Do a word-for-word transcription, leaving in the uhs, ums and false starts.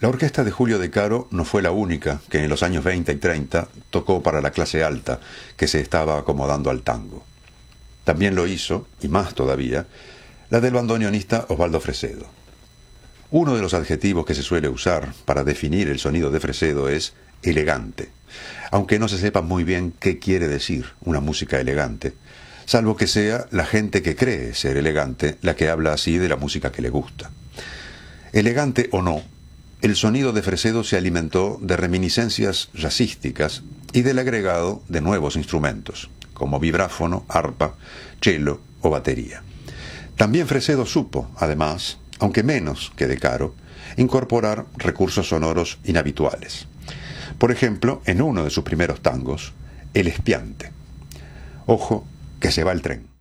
La orquesta de Julio De Caro no fue la única que en los años veinte y treinta tocó para la clase alta que se estaba acomodando al tango. También lo hizo, y más todavía, la del bandoneonista Osvaldo Fresedo. Uno de los adjetivos que se suele usar para definir el sonido de Fresedo es elegante, aunque no se sepa muy bien qué quiere decir una música elegante, salvo que sea la gente que cree ser elegante la que habla así de la música que le gusta. Elegante o no, el sonido de Fresedo se alimentó de reminiscencias jazzísticas y del agregado de nuevos instrumentos, como vibráfono, arpa, cello o batería. También Fresedo supo, además, aunque menos que De Caro, incorporar recursos sonoros inhabituales. Por ejemplo, en uno de sus primeros tangos, El Espiante. Ojo, que se va el tren.